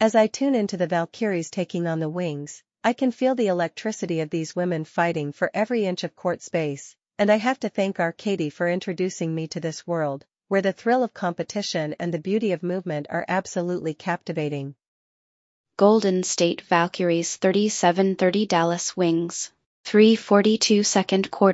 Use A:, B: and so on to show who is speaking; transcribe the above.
A: As I tune into the Valkyries taking on the wings, I can feel the electricity of these women fighting for every inch of court space, and I have to thank Arcady for introducing me to this world, where the thrill of competition and the beauty of movement are absolutely captivating.
B: Golden State Valkyries 3730 Dallas Wings. 3:42 second quarter.